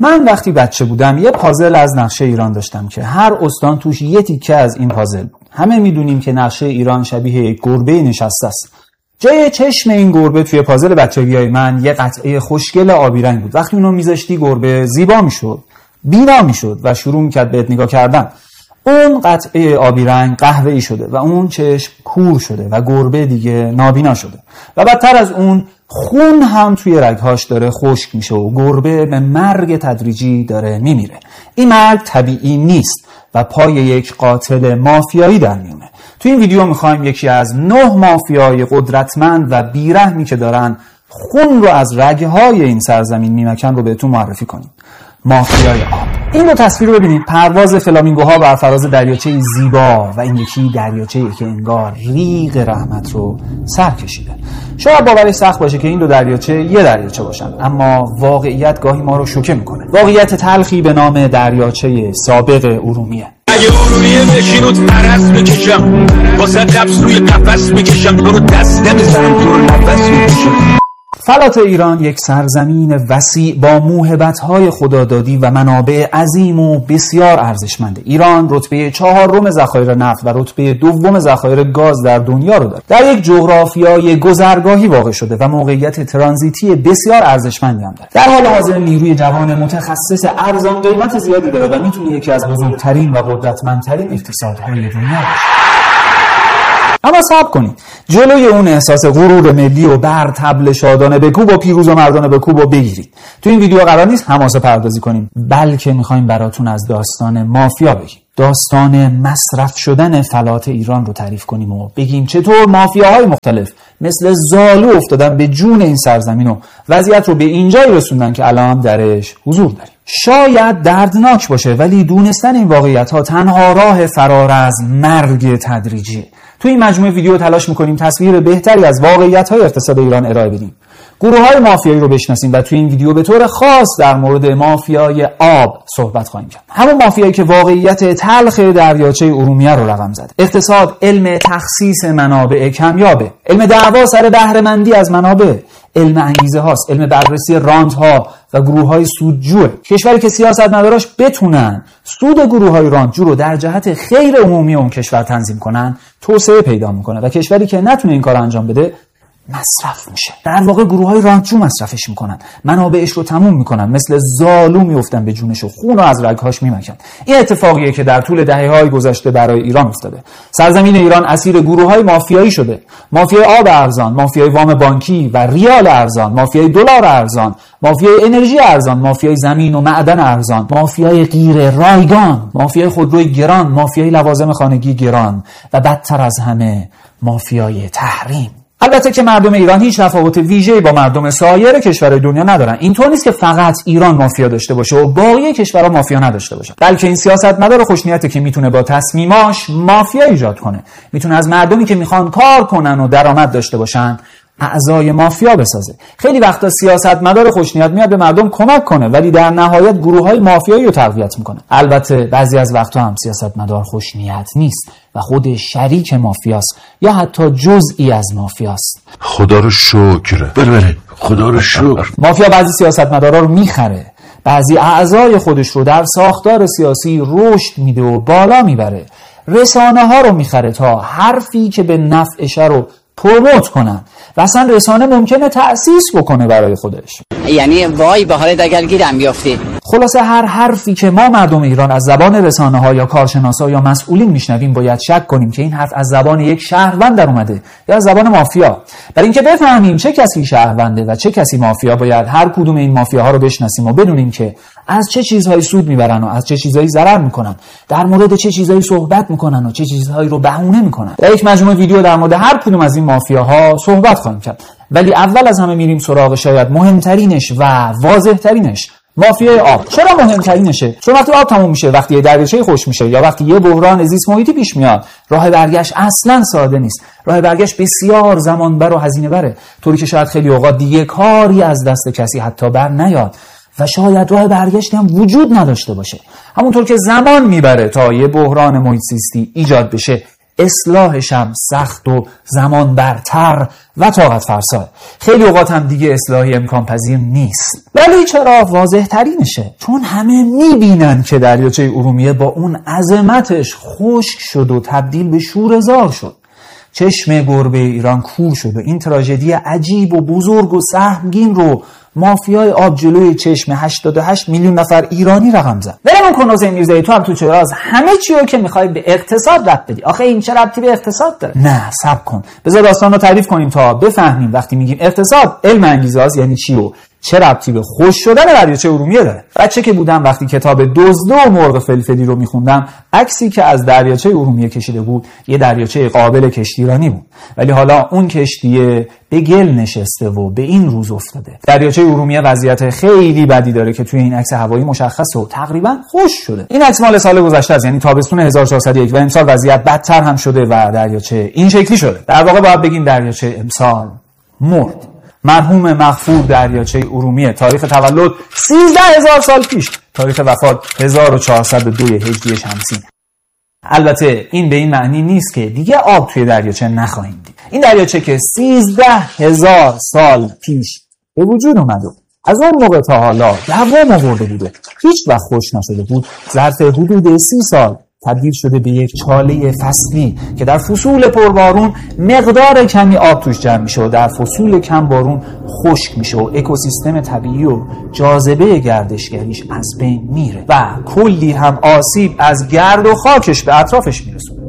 من وقتی بچه بودم یه پازل از نقشه ایران داشتم که هر استان توش یه تیکه از این پازل بود. همه میدونیم که نقشه ایران شبیه یک گربه نشسته است. جای چشم این گربه توی پازل بچگیای من یه قطعه خوشگل آبی رنگ بود. وقتی اونو میذاشتی گربه زیبا میشد، بینا میشد و شروع میکرد بهت نگاه کردن. اون قطعه آبی رنگ قهوه‌ای شده و اون چشم کور شده و گربه دیگه نابینا شده و بدتر از اون خون هم توی رگهاش داره خشک میشه و گربه به مرگ تدریجی داره میمیره. این مرگ طبیعی نیست و پای یک قاتل مافیایی در میونه. توی این ویدیو میخوایم یکی از 9 مافیای قدرتمند و بیرحمی که دارن خون رو از رگهای این سرزمین میمکن رو بهتون معرفی کنیم. مافیای آب. این دو تصویر رو ببینید. پرواز فلامینگوها بر فراز دریاچه زیبا و این یکی دریاچه‌ای که انگار ریگ رحمت رو سر کشیده. شاید باورش سخت باشه که این دو دریاچه یه دریاچه باشن، اما واقعیت گاهی ما رو شوکه میکنه. واقعیت تلخی به نام دریاچه سابق ارومیه. اگه ارومیه بشین و ترس بکشم، واسه قبض روی قفس بکشم، تو رو دسته بزنم، تو رو نفس بکشم. فلات ایران یک سرزمین وسیع با موهبت‌های خدادادی و منابع عظیم و بسیار ارزشمنده. ایران رتبه 4 ذخایر نفت و رتبه 2 ذخایر گاز در دنیا رو داره. در یک جغرافیای گذرگاهی واقع شده و موقعیت ترانزیتی بسیار ارزشمندی هم داره. در حال حاضر نیروی جوان متخصص ارزان قیمت زیادی داره و میتونه یکی از بزرگترین و قدرتمندترین اقتصادهای دنیا باشه. اما صبر کنید، جلوی اون احساس غرور ملی و بر طبل شادانه بکوب و پیروز و مردانه بکوب و بگیرید. تو این ویدیو قرار نیست حماسه پردازی کنیم، بلکه میخوایم براتون از داستان مافیا بگیم. داستان مصرف شدن فلات ایران رو تعریف کنیم و بگیم چطور مافیاهای مختلف مثل زالو افتادن به جون این سرزمین و وضعیت رو به اینجایی رسوندن که الان درش حضور داریم. شاید دردناک باشه، ولی دونستن این واقعیت‌ها تنها راه فرار از مرگ تدریجیه. تو این مجموعه ویدیو تلاش میکنیم تصویر بهتری از واقعیت‌های اقتصاد ایران ارائه بدیم. گروه‌های مافیایی رو بشناسیم و تو این ویدیو به طور خاص در مورد مافیای آب صحبت خواهیم کرد. همون مافیایی که واقعیت تلخ دریاچه ارومیه رو رقم زد. اقتصاد علم تخصیص منابع کمیابه، علم دعوا سر بهره مندی از منابع، علم انگیزه هاست، علم بررسی رانت ها و گروه های سودجوه. کشوری که سیاستمداراش بتونن سود گروه های رانتجو رو در جهت خیر عمومی اون کشور تنظیم کنن، توسعه پیدا میکنه و کشوری که نتونه این کار انجام بده مصرف میشه. در واقع گروه های رانتجو مصرفش میکنن، منابعش رو تموم میکنن، مثل زالو میافتن به جونش و خون رو از رگهاش میمکن. این اتفاقیه که در طول دهه‌های گذشته برای ایران افتاده. سرزمین ایران اسیر گروه‌های مافیایی شده. مافیای آب ارزان، مافیای وام بانکی و ریال ارزان، مافیای دلار ارزان، مافیای انرژی ارزان، مافیای زمین و معدن ارزان، مافیای غیر رایگان، مافیای خودروی گران، مافیای لوازم خانگی گران و بدتر از همه مافیای تحریم. البته که مردم ایران هیچ تفاوت ویژه‌ای با مردم سایر کشورهای دنیا ندارن. اینطور نیست که فقط ایران مافیا داشته باشه و باقی کشورها مافیا نداشته باشن، بلکه این سیاستمدار خوشنیته که میتونه با تصمیماش مافیا ایجاد کنه، میتونه از مردمی که میخوان کار کنن و درآمد داشته باشن اعضای مافیا بسازه. خیلی وقتا سیاستمدار خوشنیت میاد به مردم کمک کنه، ولی در نهایت گروه‌های مافیایی رو تقویت میکنه. البته بعضی از وقتا هم سیاستمدار خوشنیت نیست و خود شریک مافیاست یا حتی جزئی از مافیاست. خدا رو شکر. بله خدا رو شکر. مافیا بعضی سیاستمدارا رو میخره، بعضی اعضای خودش رو در ساختار سیاسی رشد میده و بالا میبره. رسانه ها رو میخره تا حرفی که به نفعشه رو پروموت کنن و اصلا رسانه ممکنه تأسیس بکنه برای خودش. یعنی وای به حالت اگر گیرم بیافتی. خلاصه هر حرفی که ما مردم ایران از زبان رسانه ها یا کارشناسا یا مسئولین میشنویم باید شک کنیم که این حرف از زبان یک شهروند در اومده یا از زبان مافیا. برای اینکه بفهمیم چه کسی شهرونده و چه کسی مافیا، باید هر کدوم این مافیاها رو بشناسیم و بدونیم که از چه چیزهایی سود میبرن و از چه چیزهایی ضرر میکنن، در مورد چه چیزهایی صحبت میکنن و چه چیزهایی رو بهونه میکنن. در یک مجموعه ویدیو در مورد هر کدوم از این مافیاها صحبت خواهیم کرد، ولی اول از همه میریم سراغ شاید مهمترینش و واضحترینش، مافیای آب. چرا مهمترینشه؟ چون وقتی آب تموم میشه، وقتی یه دریاچه خوش میشه یا وقتی یه بحران زیست محیطی پیش میاد، راه برگشت اصلا ساده نیست. راه برگشت بسیار زمان بر و هزینه بره، طوری که شاید خیلی اوقات دیگه کاری از دست کسی حتی بر نیاد و شاید راه برگشتی هم وجود نداشته باشه. همونطور که زمان میبره تا یه بحران محیط زیستی ایجاد بشه، اصلاحش هم سخت و زمان برتر و طاقت فرسا. خیلی اوقات هم دیگه اصلاحی امکان پذیر نیست. ولی چرا واضح ترینشه؟ چون همه میبینن که دریاچه ارومیه با اون عظمتش خشک شد و تبدیل به شوره‌زار شد. چشم گربه ایران کور شد و این تراژدی عجیب و بزرگ و سهمگین رو مافیای آب جلوی چشم 88 میلیون نفر ایرانی رقم زد. ولمون کن حسین میرزایی، تو هم تو چراز همه چی رو که میخوای به اقتصاد ربط بدی. آخه این چه ربطی به اقتصاد داره؟ نه صبر کن، بذار داستان رو تعریف کنیم تا بفهمیم وقتی میگیم اقتصاد علم انگیزه‌است یعنی چی و چه ربطی به خشک شدن دریاچه ارومیه داره. بچه که بودم وقتی کتاب دزد و مرغ فلفلی رو میخوندم، عکسی که از دریاچه ارومیه کشیده بود یه دریاچه قابل کشتیرانی بود، ولی حالا اون کشتیه به گل نشسته و به این روز افتاده. دریاچه ارومیه وضعیت خیلی بدی داره که توی این عکس هوایی مشخصه و تقریبا خشک شده. این عکس مال سال گذشته است، یعنی تابستون 1401 و امسال وضعیت بدتر هم شده و دریاچه این شکلی شده. در واقع باید بگیم دریاچه امسال مرد. مرحوم مغفور دریاچه ارومیه، تاریخ تولد 13000 سال پیش، تاریخ وفات 1402 هجری شمسی. البته این به این معنی نیست که دیگه آب توی دریاچه نخواهیم دید. این دریاچه که 13000 سال پیش به وجود اومد و از اون موقع تا حالا دوام آورده بوده، هیچ وقت خشک نشده بود، ظرف حدود 30 سال تبدیل شده به یک چاله فصلی که در فصول پربارون مقدار کمی آب توش جمع میشه و در فصول کم بارون خشک میشه و اکوسیستم طبیعی و جاذبه گردشگریش از بین میره و کلی هم آسیب از گرد و خاکش به اطرافش میرسونه.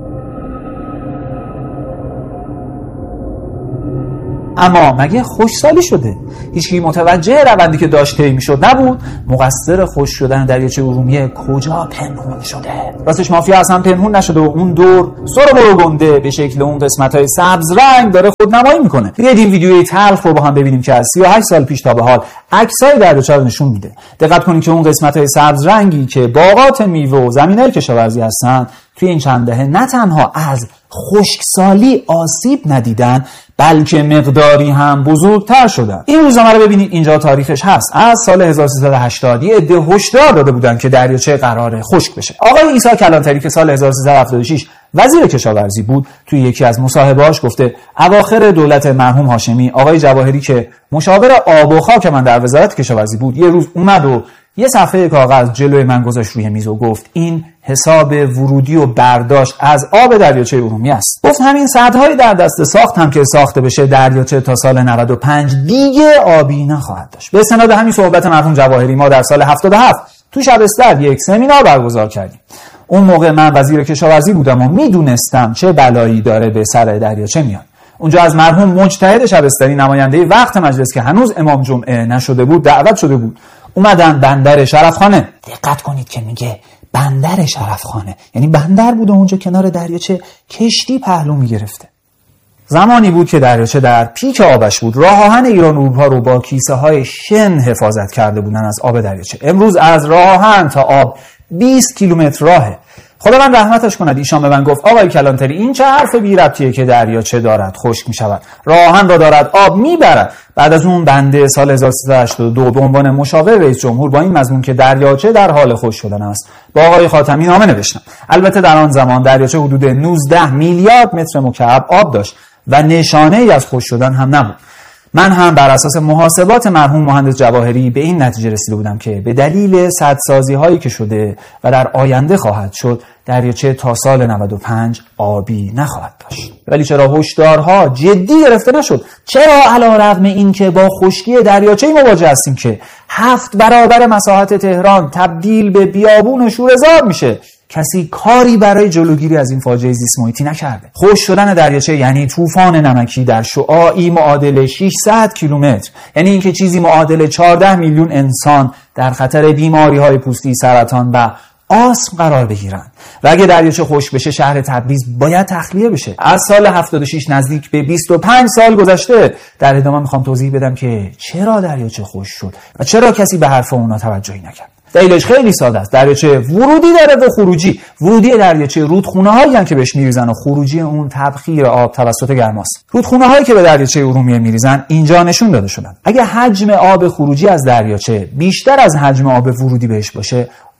اما مگه خشکسالی شده؟ هیچکی متوجه روندی که داشت طی میشد نبود. مقصر خشک شدن دریاچه ارومیه کجا پنهون شده؟ راستش مافیا اصلا پنهون نشده و اون دور سر برو گنده به شکل اون قسمت‌های سبز رنگ داره خودنمایی میکنه. بیاید این ویدیوی تلخ رو با هم ببینیم که از 38 سال پیش تا به حال عکسای دریاچه رو نشون میده. دقت کنید که اون قسمت‌های سبز رنگی که باغات میوه و زمینای کشاورزی هستن توی این چند دهه نه تنها از خشکسالی آسیب ندیدن بلکه مقداری هم بزرگتر شدن. این روزنامه رو ببینید، اینجا تاریخش هست. از سال 1380 یه عده هشدار داده بودن که دریاچه قراره خشک بشه. آقای عیسی کلانتری که سال 1376 وزیر کشاورزی بود توی یکی از مصاحبه‌هاش گفته اواخر دولت مرحوم هاشمی، آقای جواهری که مشاور آب و خاک من در وزارت کشاورزی بود یه روز اومد و یه صفحه کاغذ جلوی من گذاشت روی میز و گفت این حساب ورودی و برداشت از آب دریاچه ارومیه است. گفت همین سدهای در دست ساخت هم که ساخته بشه دریاچه تا سال 95 دیگه آبی نخواهد داشت. به استناد همین صحبت مرحوم جواهری ما در سال 77 تو شبستر یک سمینار برگزار کردیم. اون موقع من وزیر کشاورزی بودم و میدونستم چه بلایی داره به سر دریاچه میاد. اونجا از مرحوم مجتهد شبستری نماینده وقت مجلس که هنوز امام جمعه نشده بود دعوت شده بود. اومدن بندر شرفخانه. دقت کنید که میگه بندر شرفخانه، یعنی بندر بوده اونجا کنار دریاچه کشتی پهلو میگرفته. زمانی بود که دریاچه در پیک آبش بود. راه آهن ایران و اروپا رو با کیسه های شن حفاظت کرده بودن از آب دریاچه. امروز از راه آهن تا آب 20 کیلومتر راهه. خدا من رحمتش کند، ایشان به من گفت آقای کلانتری این چه حرف بی ربطیه که دریاچه دارد خشک می شود، راه آهن را دارد آب می برد. بعد از اون بنده سال 1382 به عنوان مشاور رئیس جمهور با این مضمون که دریاچه در حال خشک شدن است با آقای خاتمی نامه نوشتم. البته در آن زمان دریاچه حدود 19 میلیارد متر مکعب آب داشت و نشانه ای از خشک شدن هم نبود. من هم بر اساس محاسبات مرحوم مهندس جواهری به این نتیجه رسیده بودم که به دلیل سدسازی هایی که شده و در آینده خواهد شد دریاچه تا سال 95 آبی نخواهد داشت. ولی چرا هشدارها جدی گرفته نشد؟ چرا علیرغم این که با خشکی دریاچه مواجه هستیم که 7 برابر مساحت تهران تبدیل به بیابون و شوره‌زار میشه کسی کاری برای جلوگیری از این فاجعه زیست محیطی نکرده؟ خشک شدن دریاچه یعنی طوفان نمکی در شعاعی معادل 600 کیلومتر، یعنی اینکه چیزی معادل 14 میلیون انسان در خطر بیماری‌های پوستی، سرطان و آسم قرار بگیرن. و اگه دریاچه خشک بشه شهر تبریز باید تخلیه بشه. از سال 76 نزدیک به 25 سال گذشته. در ادامه میخوام توضیح بدم که چرا دریاچه خشک شد و چرا کسی به حرف اونا توجهی نکرد. دلیلش خیلی ساده است. دریاچه ورودی داره و خروجی. ورودی دریاچه رودخونه‌هایی هستند که بهش میریزن و خروجی اون تبخیر آب توسط گرماست. رودخونه‌هایی که به دریاچه ارومیه میریزن اینجا نشون داده شدن. اگه حجم آب خروجی از دریاچه بیشتر از حجم آب ورودی بهش باشه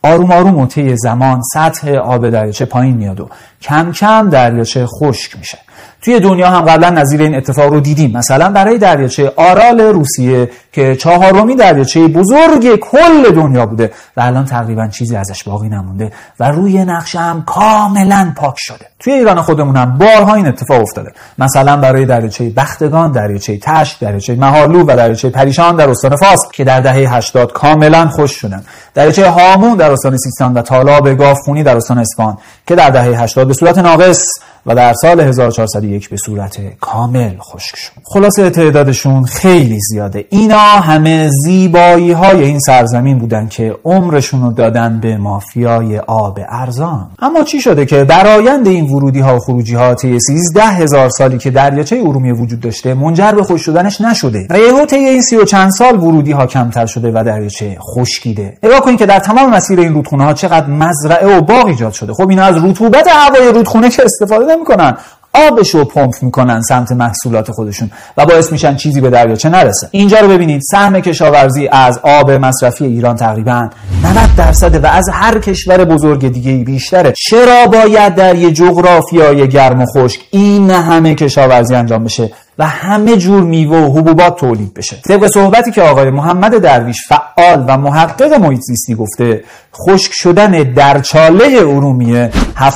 آروم آروم و طی زمان سطح آب دریاچه پایین میاد و کم کم دریاچه خشک میشه. توی دنیا هم قبلا نظیر این اتفاق رو دیدیم. مثلا برای دریاچه آرال روسیه که 4مین دریاچه بزرگ کل دنیا بوده و الان تقریبا چیزی ازش باقی نمونده و روی نقشه هم کاملا پاک شده. توی ایران خودمون هم بارها این اتفاق افتاده. مثلا برای دریاچه بختگان، دریاچه تشت، دریاچه مهارلو و دریاچه پریشان در استان فاس که در دهه 80 کاملا خشک شدن. دریاچه هامون در استان سیستان و تالاب گاوخونی در استان اصفهان که در دهه 80 به صورت ناقص و در سال 1401 به صورت کامل خشک شد. خلاصه تعدادشون خیلی زیاده. اینا همه زیبایی های این سرزمین بودن که عمرشون رو دادن به مافیای آب ارزان. اما چی شده که برآیند این ورودی ها و خروجی ها طی 13000 سالی که دریاچه ارومیه وجود داشته منجر به خشک شدنش نشده و یهو طی این 30 و چند سال ورودی ها کمتر شده و دریاچه خشکیده. نگاه کنید که در تمام مسیر این رودخونه ها چقدر مزرعه و باغ ایجاد شده. خب اینا از رطوبت هوای رودخونه که استفاده نمی‌کنن، آبشو پمپ میکنن سمت محصولات خودشون و باعث میشن چیزی به دریاچه نرسه. اینجا رو ببینید، سهم کشاورزی از آب مصرفی ایران تقریبا 90% و از هر کشور بزرگ دیگه‌ای بیشتره. چرا باید در یه جغرافیای گرم و خشک این همه کشاورزی انجام بشه و همه جور میوه و حبوبات تولید بشه؟ طبق صحبتی که آقای محمد درویش فعال و محقق محیط زیستی گفته، خشک شدن درچاله ارومیه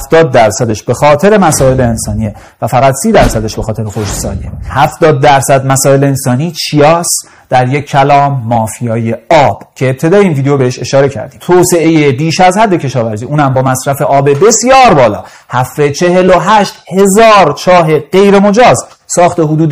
70% به خاطر مسائل انسانیه و فقط 30% به خاطر خشکسالیه. 70% مسائل انسانی چیاست؟ در یک کلام مافیای آب که ابتدای این ویدیو بهش اشاره کردیم. توسعه بیش از حد کشاورزی، اونم با مصرف آب بسیار بالا، حفر 48,000 چاه غیر مجاز، ساخت حدود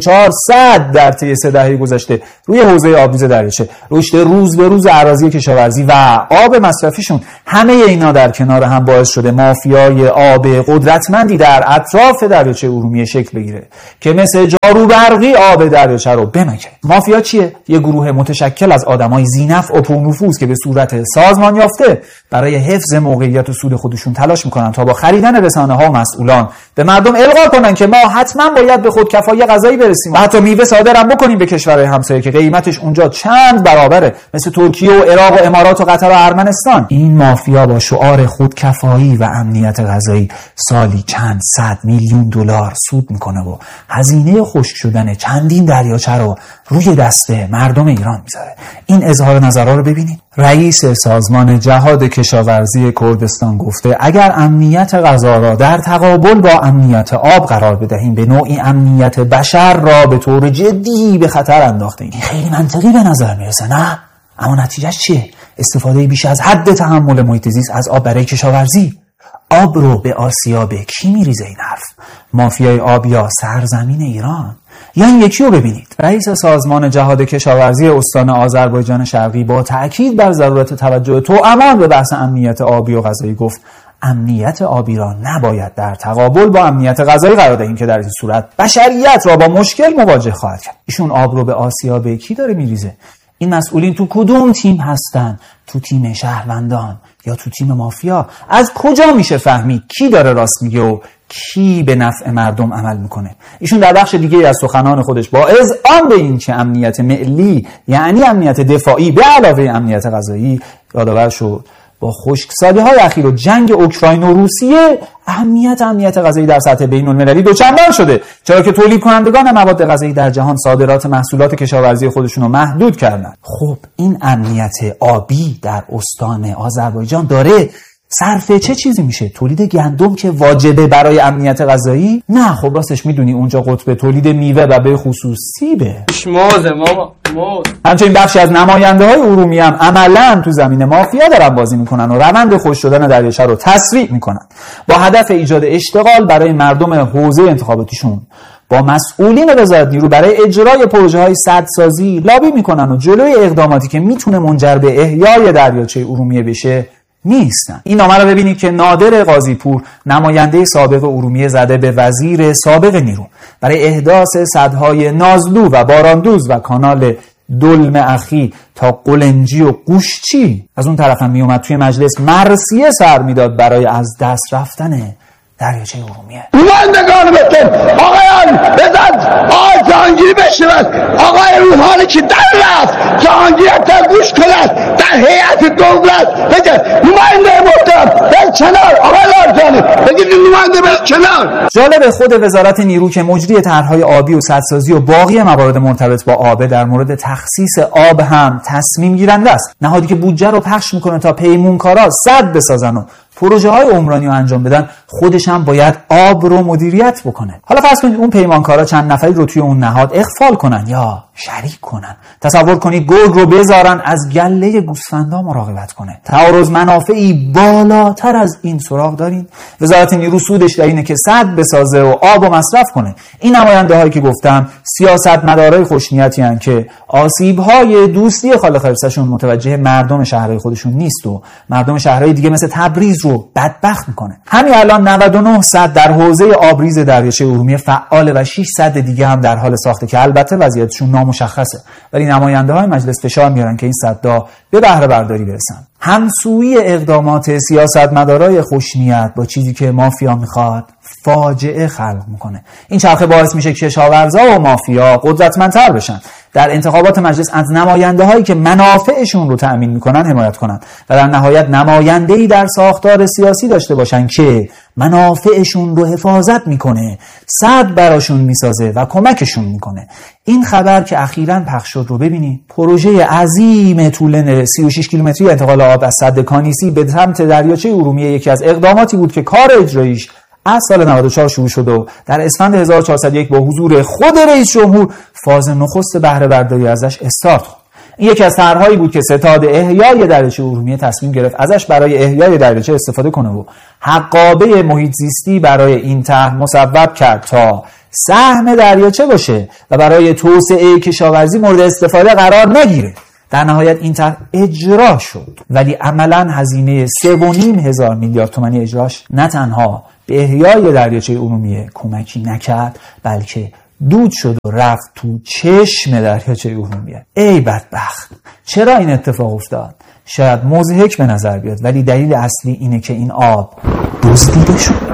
4400 در طی 3 دهه گذشته روی حوزه آبریز دریاچه، رشد روز به روز اراضی کشاورزی و آب مصرفیشون، همه اینا در کنار هم باعث شده مافیای آب قدرتمندی در اطراف دریاچه ارومیه شکل بگیره که مثل جارو برقی آب دریاچه رو بمکه. مافیا چیه؟ یه گروه متشکل از آدمای ذی‌نفع و پرنفوذ که به صورت سازمان یافته برای حفظ موقعیت و سود خودشون تلاش میکنن تا با خریدن رسانه‌ها و مسئولان به مردم القا کنن که ما حتما باید به خودکفایی غذایی برسیم و حتی میوه صادر هم بکنیم به کشورهای همسایه که قیمتش اونجا چند برابره، مثل ترکیه و عراق و امارات و قطر و ارمنستان. این مافیا با شعار خودکفایی و امنیت غذایی سالی چند صد میلیون دلار سود میکنه و هزینه خشک شدن چندین دریاچه رو روی دست مردم ایران میذاره. این اظهار نظرها رو ببینید. رئیس سازمان جهاد کشاورزی کردستان گفته اگر امنیت غذا را در تقابل با امنیت آب قرار بدهیم به نوعی امنیت بشر را به طور جدی به خطر انداخته ایم. این خیلی منطقی به نظر میرسه، نه؟ اما نتیجهش چیه؟ استفاده بیش از حد تحمل محیط زیست از آب برای کشاورزی. آب رو به آسیا به کی میریزه این حرف؟ مافیای آب یا سرزمین ایران؟ یا این یکی رو ببینید. رئیس سازمان جهاد کشاورزی استان آذربایجان شرقی با تأکید بر ضرورت توجه توامان به بحث امنیت آبی و غذایی گفت امنیت آبی را نباید در تقابل با امنیت غذایی قرار دهیم که در این صورت بشریت را با مشکل مواجه خواهد کرد. ایشون آب رو به آسیا به کی داره میریزه؟ این مسئولین تو کدوم تیم هستن؟ تو تیم شهروندان یا تو تیم مافیا؟ از کجا میشه فهمید کی داره راست میگه و کی به نفع مردم عمل میکنه؟ ایشون در بخش دیگه از سخنان خودش با اذعان به این که امنیت ملی یعنی امنیت دفاعی به علاوه امنیت غذایی یادآور شد با خشکسالی‌های اخیر و جنگ اوکراین و روسیه امنیت غذایی در سطح بین‌المللی دوچندان شده، چرا که تولید کنندگان مواد غذایی در جهان صادرات محصولات کشاورزی خودشون رو محدود کردن. خب این امنیت آبی در استان آذربایجان داره صرف چه چیزی میشه؟ تولید گندم که واجبه برای امنیت غذایی؟ نه، خب راستش میدونی اونجا قطب تولید میوه و به خصوص سیبه. موزه ماما. همچنین بخشی از نماینده های ارومیه هم عملاً تو زمین مافیا دارن بازی میکنن و روند خشک شدن دریاچه رو تسریع میکنن با هدف ایجاد اشتغال برای مردم حوزه انتخاباتیشون. با مسئولین وزارت نیرو برای اجرای پروژه‌های سدسازی لابی میکنن و جلوی اقداماتی که میتونه منجر به احیای دریاچه ارومیه بشه نیستن. این نامه رو ببینید که نادر قاضی‌پور نماینده سابق ارومیه زده به وزیر سابق نیرو برای احداث سدهای نازلو و باراندوز و کانال دلم اخی تا قلنجی و قوشچی. از اون طرف هم میومد توی مجلس مرثیه سر میداد برای از دست رفتن دریاچه ارومیه. نمایندگان بتون آقایان بزن آقای جهانگیری بشنود، آقای روحانی که در رفت جهانگیری تا گوش کند، در هیئت دولت بگه نماینده محترم بر کنار، آقای لارجانی بگید نماینده بر کنار. جالب خود وزارت نیرو که مجری طرح‌های آبی و سدسازی و باقی موارد مرتبط با آب در مورد تخصیص آب هم تصمیم گیرنده است. نهادی که بودجه رو پخش میکنه تا پیمونکارا سد بسازن و پروژه های عمرانی رو انجام بدن، خودش هم باید آب رو مدیریت بکنه. حالا فرض کنید اون پیمانکارا چند نفری رو توی اون نهاد اخفال کنن یا شریک کنن. تصور کنید گرگ رو بذارن از گله گوسفندا مراقبت کنه. تعارض منافعی بالاتر از این سراغ دارین؟ وزارت نیرو سودش در اینه که سد بسازه و آب رو مصرف کنه. این نماینده هایی که گفتم سیاستمدارای خوشنیتی ان که آسیب های دوستی خالق خرسشون متوجه مردم شهرهای خودشون نیست و مردم شهرهای دیگه مثل تبریز رو بدبخت میکنه. همین الان 99 سد در حوزه آبریز دریاچه ارومیه فعال و 6 سد دیگه هم در حال ساخته که البته وضعیتشون نامشخصه، ولی نماینده های مجلس فشار میارن که این سدها به بهره برداری برسن. همسویی اقدامات سیاستمدارای خوشنیت با چیزی که مافیا میخواد فاجعه خلق میکنه. این چرخه باعث میشه که کشاورزا و مافیا قدرتمندتر بشن، در انتخابات مجلس از نماینده هایی که منافعشون رو تأمین میکنن حمایت کنن و در نهایت نماینده‌ای در ساختار سیاسی داشته باشن که منافعشون رو حفاظت میکنه، سد براشون میسازه و کمکشون میکنه. این خبر که اخیراً پخش شد رو ببینید. پروژه عظیم طول 36 کیلومتری انتقال آب از سد کانیسی به سمت دریاچه ارومیه یکی از اقداماتی بود که کار اجراییش از سال 94 شروع شده و در اسفند 1401 با حضور خود رئیس جمهور فاز نخست بهره برداری ازش استارت خورد. این یکی از طرحهایی بود که ستاد احیای دریاچه ارومیه تصمیم گرفت ازش برای احیای دریاچه استفاده کنه و حقابه محیط زیستی برای این طرح مصوب کرد تا سهم دریاچه باشه و برای توسعه کشاورزی مورد استفاده قرار نگیره. در نهایت این طرح اجرا شد، ولی عملاً هزینه 3.5 میلیارد تومانی اجراش نه تنها به احیای دریاچه ارومیه کمکی نکرد، بلکه دود شد و رفت تو چشم دریاچه ارومیه. ای بدبخت، چرا این اتفاق افتاد؟ شاید مضحک به نظر بیاد، ولی دلیل اصلی اینه که این آب دزدیده شد.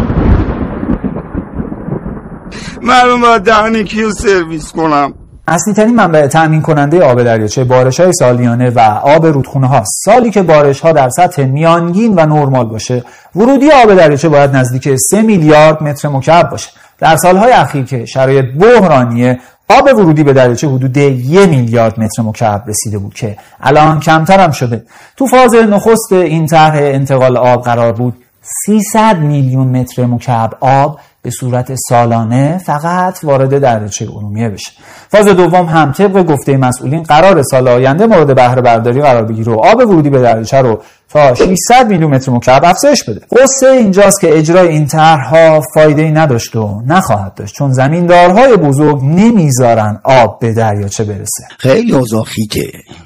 من باید دهن کیو سرویس کنم؟ اصلی ترین منبع تامین کننده آب دریاچه بارش‌های سالیانه و آب رودخونه هاست. سالی که بارش‌ها در سطح میانگین و نرمال باشه، ورودی آب دریاچه باید نزدیک 3 میلیارد متر مکعب باشه. در سالهای اخیر که شرایط بحرانیه، آب ورودی به دریاچه حدود 1 میلیارد متر مکعب رسیده بود که الان کمتر هم شده. تو فاز نخست این طرح انتقال آب قرار بود 300 میلیون متر مکعب آب به صورت سالانه فقط وارد دریاچه ارومیه بشه. فاز دوم هم طبق گفته مسئولین قرار سال آینده مورد بهره برداری قرار بگیره و آب ورودی به دریاچه رو تا 600 میلیون متر مکعب افزایش بده. قصه اینجاست که اجرای این طرح‌ها فایده‌ای نداشت و نخواهد داشت، چون زمیندارهای بزرگ نمیذارن آب به دریاچه برسه. خیلی اوضاع خیته.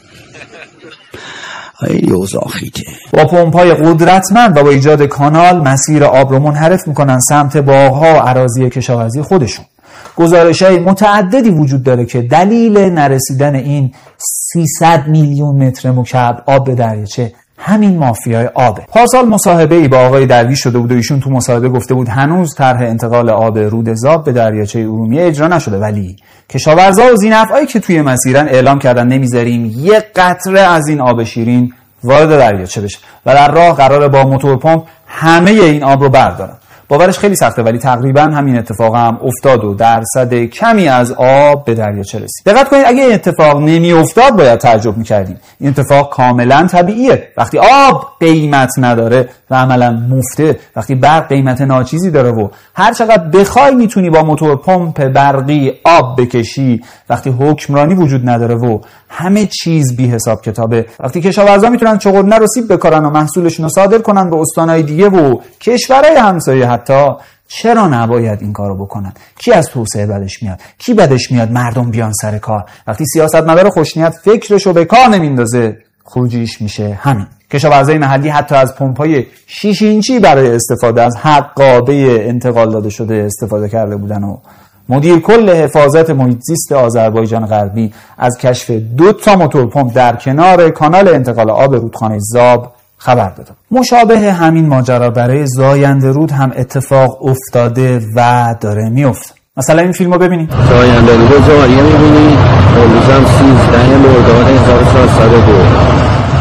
با پمپ‌های قدرتمند و با ایجاد کانال مسیر آب رو منحرف میکنن سمت باغ‌ها و اراضی کشاورزی خودشون. گزارش‌های متعددی وجود داره که دلیل نرسیدن این 300 میلیون متر مکعب آب به دریاچه همین مافیای آبه. پارسال مصاحبه‌ای با آقای درویش شده بود و ایشون تو مصاحبه گفته بود هنوز طرح انتقال آب رودزاب به دریاچه ارومیه اجرا نشده، ولی کشاورزا و ذی‌نفعایی که توی مسیرن اعلام کردن نمیذاریم یک قطره از این آب شیرین وارد دریاچه بشه و در راه قراره با موتور پمپ همه این آب رو بردارن. باورش خیلی سخته، ولی تقریبا همین اتفاق هم افتاد و درصد کمی از آب به دریاچه رسید. دقت کنید، اگه این اتفاق نمی افتاد باید تعجب می‌کردیم. این اتفاق کاملا طبیعیه. وقتی آب قیمت نداره و عملا مفته، وقتی برق قیمت ناچیزی داره و هر چقدر بخوای میتونی با موتور پمپ برقی آب بکشی، وقتی حکمرانی وجود نداره و همه چیز بی حساب کتابه، وقتی کشاورزا میتونن چغندر رو سیب بکارن و محصولشون رو صادر کنن به استانهای دیگه و کشورهای همسایه، حتی چرا نباید این کارو بکنن؟ کی از توسعه بدش میاد؟ کی بدش میاد مردم بیان سر کار؟ وقتی سیاستمدار خوشنیت فکرشو به کار نمیندازه، خروجیش میشه همین. کشاورزای محلی حتی از پمپ‌های 6 اینچی برای استفاده از حقابه انتقال داده شده استفاده کرده بودن و مدیر کل حفاظت محیط زیست آذربایجان غربی از کشف 2 موتور پمپ در کنار کانال انتقال آب رودخانه زاب خبر داد. مشابه همین ماجرا برای زاینده رود هم اتفاق افتاده و داره میفته. مثلا این فیلمو ببینید. زاینده رود زاریه میبینید. امروز هم 13 مرداد 1402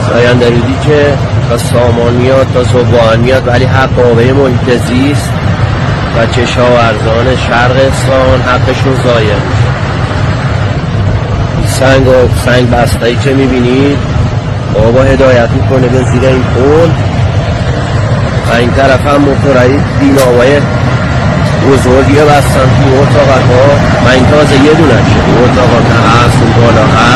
سایندرودی که تا سامان میاد تا زبان میاد، ولی حق آبه محیط زیست و کشاورزان شرقستان حقشون ضایع میشه. سنگ بسته‌ای که میبینید بابا هدایت میکنه به زیر این پل و این طرف هم موتورهای بیناوای بزرگی بستن تو اتاقت ها. من این تازه یه دونه شد، این اتاقات هست، اون بالا هست.